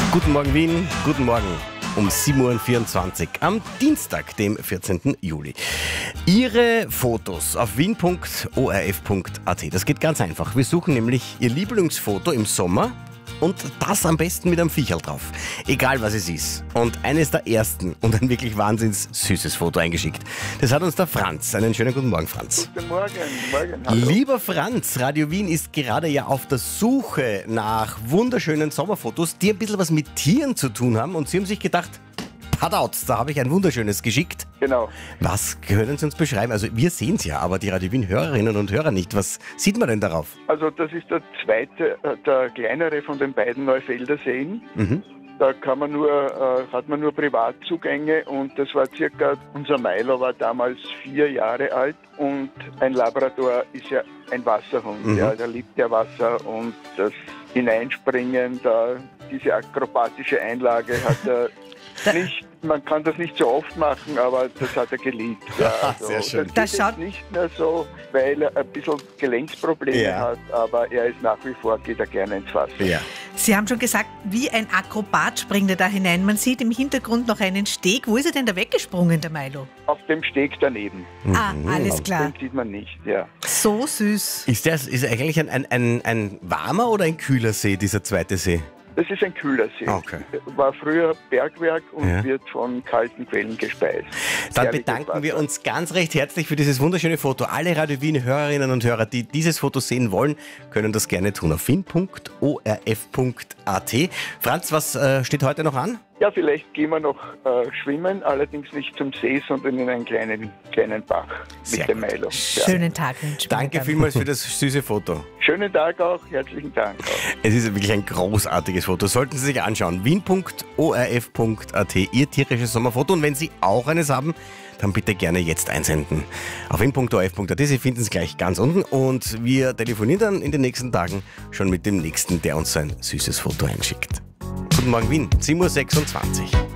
Guten Morgen Wien, guten Morgen um 7.24 Uhr am Dienstag, dem 14. Juli. Ihre Fotos auf wien.orf.at. Das geht ganz einfach. Wir suchen nämlich Ihr Lieblingsfoto im Sommer und das am besten mit einem Viecherl drauf. Egal was es ist. Und eines der ersten und ein wirklich wahnsinns süßes Foto eingeschickt. Das hat uns der Franz. Einen schönen guten Morgen, Franz. Guten Morgen. Hallo. Lieber Franz, Radio Wien ist gerade ja auf der Suche nach wunderschönen Sommerfotos, die ein bisschen was mit Tieren zu tun haben. Und Sie haben sich gedacht, Padouts, da habe ich ein wunderschönes geschickt. Genau. Was können Sie uns beschreiben? Also wir sehen es ja, aber die Radio Wien Hörerinnen und Hörer nicht. Was sieht man denn darauf? Also das ist der zweite, der kleinere von den beiden Neufelder Seen. Mhm. Da hat man nur Privatzugänge und das war unser Milo war damals 4 Jahre alt und ein Labrador ist ja ein Wasserhund. Mhm. Ja, der liebt ja Wasser und das Hineinspringen, diese akrobatische Einlage hat er nicht. Man kann das nicht so oft machen, aber das hat er geliebt. Ja, also, sehr schön. Das ist jetzt nicht mehr so, weil er ein bisschen Gelenksprobleme hat, aber er ist nach wie vor, geht er gerne ins Wasser. Ja. Sie haben schon gesagt, wie ein Akrobat springt er da hinein. Man sieht im Hintergrund noch einen Steg. Wo ist er denn da weggesprungen, der Milo? Auf dem Steg daneben. Alles klar. Den sieht man nicht, ja. So süß. Ist eigentlich ein warmer oder ein kühler See, dieser zweite See? Das ist ein kühler See. Okay. War früher Bergwerk und wird von kalten Quellen gespeist. Dann Herrliches bedanken wir Wasser. uns ganz recht herzlich für dieses wunderschöne Foto. Alle Radio Wien Hörerinnen und Hörer, die dieses Foto sehen wollen, können das gerne tun auf wien.orf.at. Franz, was steht heute noch an? Ja, vielleicht gehen wir noch schwimmen, allerdings nicht zum See, sondern in einen kleinen Bach Sehr mit dem gut. Milo. Ja. Schönen Tag wünschen wir Danke dann. vielmals für das süße Foto. Schönen Tag auch, herzlichen Dank auch. Es ist wirklich ein großartiges Foto. Sollten Sie sich anschauen. wien.orf.at, Ihr tierisches Sommerfoto. Und wenn Sie auch eines haben, dann bitte gerne jetzt einsenden. Auf wien.orf.at, Sie finden es gleich ganz unten. Und wir telefonieren dann in den nächsten Tagen schon mit dem Nächsten, der uns sein süßes Foto einschickt. Guten Morgen Wien, 7.26 Uhr.